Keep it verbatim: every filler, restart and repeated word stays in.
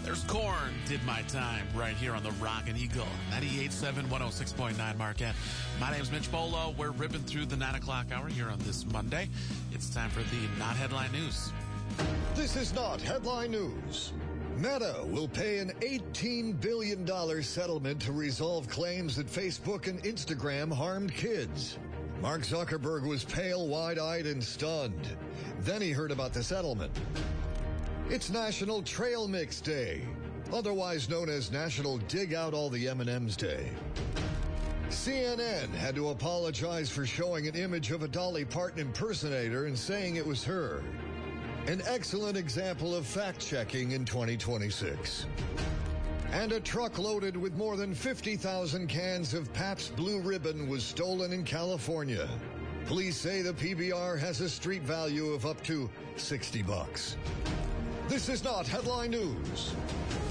There's Korn, Did My Time, right here on the Rockin' Eagle, ninety-eight point seven, one oh six point nine Marquette. My name's Mitch Bolo. We're ripping through the nine o'clock hour here on this Monday. It's time for the Not Headline News. This is Not Headline News. Meta will pay an eighteen billion dollars settlement to resolve claims that Facebook and Instagram harmed kids. Mark Zuckerberg was pale, wide-eyed, and stunned. Then he heard about the settlement. It's National Trail Mix Day, otherwise known as National Dig Out All the M and M's Day. C N N had to apologize for showing an image of a Dolly Parton impersonator and saying it was her. An excellent example of fact-checking in twenty twenty-six. And a truck loaded with more than fifty thousand cans of Pabst Blue Ribbon was stolen in California. Police say the P B R has a street value of up to sixty bucks. This is Not Headline News.